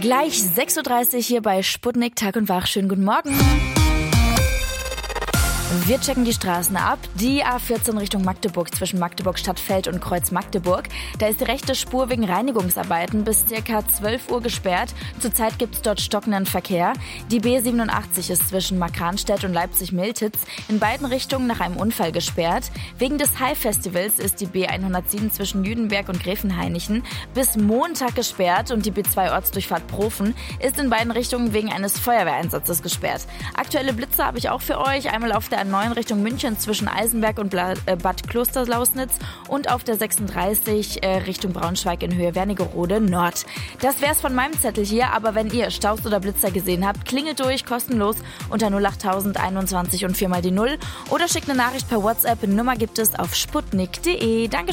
Gleich 6:30 Uhr hier bei Sputnik, Tag und Wach. Schönen guten Morgen. Wir checken die Straßen ab. Die A14 Richtung Magdeburg zwischen Magdeburg Stadtfeld und Kreuz Magdeburg. Da ist die rechte Spur wegen Reinigungsarbeiten bis ca. 12 Uhr gesperrt. Zurzeit gibt es dort stockenden Verkehr. Die B87 ist zwischen Markranstädt und Leipzig-Miltitz in beiden Richtungen nach einem Unfall gesperrt. Wegen des High-Festivals ist die B107 zwischen Jüdenberg und Gräfenhainichen bis Montag gesperrt und die B2 Ortsdurchfahrt Profen ist in beiden Richtungen wegen eines Feuerwehreinsatzes gesperrt. Aktuelle Blitze habe ich auch für euch. Einmal auf der A9 Richtung München zwischen Eisenberg und Bad Klosterlausnitz und auf der 36 Richtung Braunschweig in Höhe Wernigerode Nord. Das wär's von meinem Zettel hier, aber wenn ihr Staus oder Blitzer gesehen habt, klingelt durch, kostenlos unter 08000 21 und 4 mal die 0 oder schickt eine Nachricht per WhatsApp. Nummer gibt es auf sputnik.de. Danke.